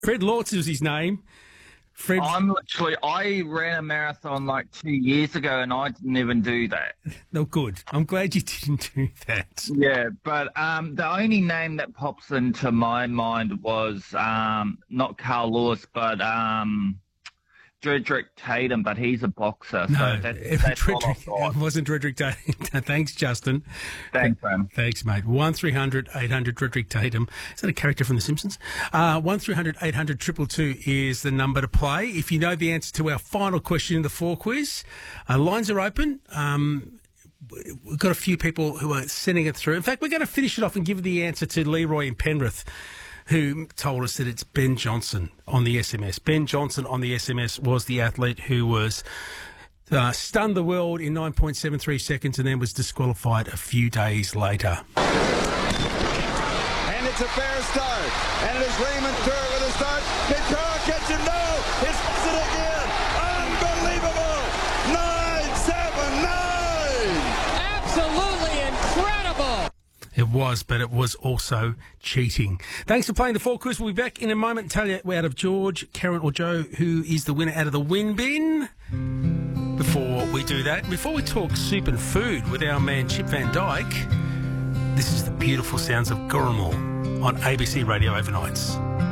Fred Lortz was his name. I ran a marathon like 2 years ago and I didn't even do that. No, good. I'm glad you didn't do that. Yeah, but the only name that pops into my mind was not Carl Lewis, but Dredrick Tatum, but he's a boxer. No, so that's all I've got. it wasn't Dredrick Tatum. Thanks, Justin. Thanks, man. Thanks, mate. 1300 800 Dredrick Tatum. Is that a character from The Simpsons? 1300 800 222 is the number to play. If you know the answer to our final question in the 4 quiz, lines are open. We've got a few people who are sending it through. In fact, we're going to finish it off and give the answer to Leroy in Penrith, who told us that it's Ben Johnson on the SMS. Ben Johnson on the SMS was the athlete who was stunned the world in 9.73 seconds and then was disqualified a few days later. And it's a fair start. And it is Raymond Kerr with a start. Can Kerr catch him? No! It's it again! Unbelievable! 9.79! Absolutely incredible! It was, but it was also cheating. Thanks for playing the 4 quiz. We'll be back in a moment and tell you out of George, Karen or Joe who is the winner out of the win bin. Before we do that, before we talk soup and food with our man Chip Van Dyke, this is the beautiful sounds of Gurrumul on ABC Radio Overnights.